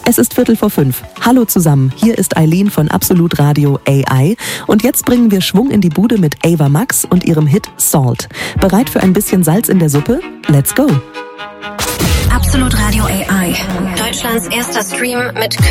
Es ist 4:45. Hallo zusammen, hier ist Eileen von Absolut Radio AI und jetzt bringen wir Schwung in die Bude mit Ava Max und ihrem Hit Salt. Bereit für ein bisschen Salz in der Suppe? Let's go! Absolut Radio AI, Deutschlands erster Stream mit